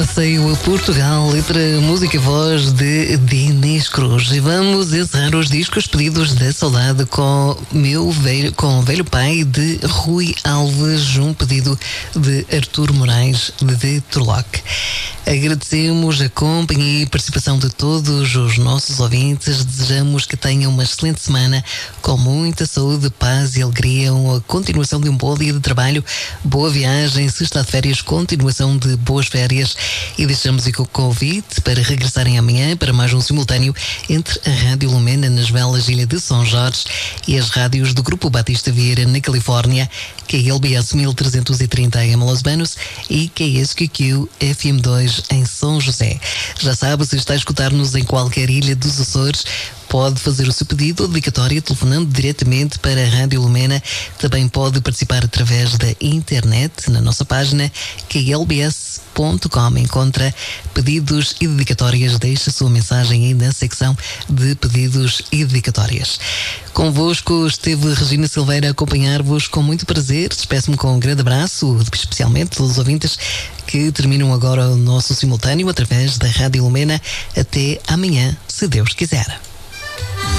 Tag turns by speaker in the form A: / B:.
A: passeio a Portugal, letra, música e voz de Dinis Cruz. E vamos encerrar os discos pedidos da saudade com o Velho Pai de Rui Alves, um pedido de Artur Moraes de Turloc. Agradecemos a companhia e participação de todos os nossos ouvintes. Desejamos que tenham uma excelente semana com muita saúde, paz e alegria, a continuação de um bom dia de trabalho, boa viagem, se está de férias, continuação de boas férias, e deixamos aqui o convite para regressarem amanhã para mais um simultâneo entre a Rádio Lumena nas Velas, Ilha de São Jorge, e as rádios do Grupo Batista Vieira na Califórnia, KLBS 1330 em Los Banos e KSQQ FM2 em São José. Já sabe, se está a escutar-nos em qualquer ilha dos Açores, pode fazer o seu pedido ou dedicatória telefonando diretamente para a Rádio Lumena. Também pode participar através da internet na nossa página klbs.com. Encontra pedidos e dedicatórias. Deixe a sua mensagem aí na secção de pedidos e dedicatórias. Convosco esteve Regina Silveira a acompanhar-vos com muito prazer. Despeço-me com um grande abraço, especialmente todos os ouvintes que terminam agora o nosso simultâneo através da Rádio Lumena. Até amanhã, se Deus quiser.